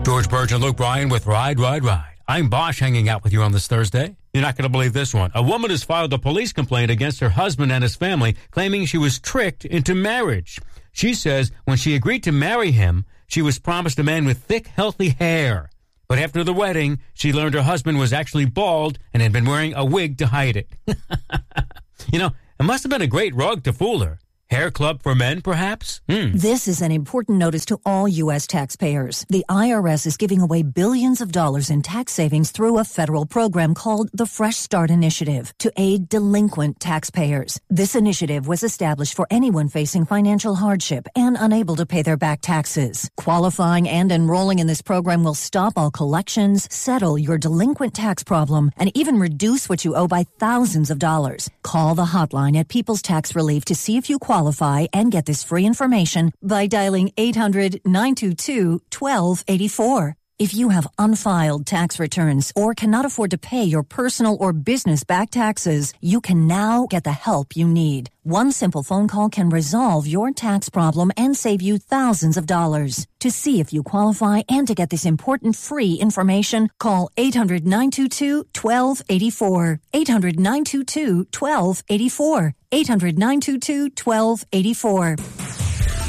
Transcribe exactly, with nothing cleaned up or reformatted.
George Burge and Luke Bryan with Ride, Ride, Ride. I'm Bosch hanging out with you on this Thursday. You're not going to believe this one. A woman has filed a police complaint against her husband and his family, claiming she was tricked into marriage. She says when she agreed to marry him, she was promised a man with thick, healthy hair. But after the wedding, she learned her husband was actually bald and had been wearing a wig to hide it. You know, it must have been a great rug to fool her. Hair club for men, perhaps? Hmm. This is an important notice to all U S taxpayers. The I R S is giving away billions of dollars in tax savings through a federal program called the Fresh Start Initiative to aid delinquent taxpayers. This initiative was established for anyone facing financial hardship and unable to pay their back taxes. Qualifying and enrolling in this program will stop all collections, settle your delinquent tax problem, and even reduce what you owe by thousands of dollars. Call the hotline at People's Tax Relief to see if you qualify. Qualify and get this free information by dialing eight hundred, nine two two, one two eight four. If you have unfiled tax returns or cannot afford to pay your personal or business back taxes, you can now get the help you need. One simple phone call can resolve your tax problem and save you thousands of dollars. To see if you qualify and to get this important free information, call eight hundred, nine two two, one two eight four. eight hundred, nine two two, one two eight four. eight hundred, nine two two, one two eight four.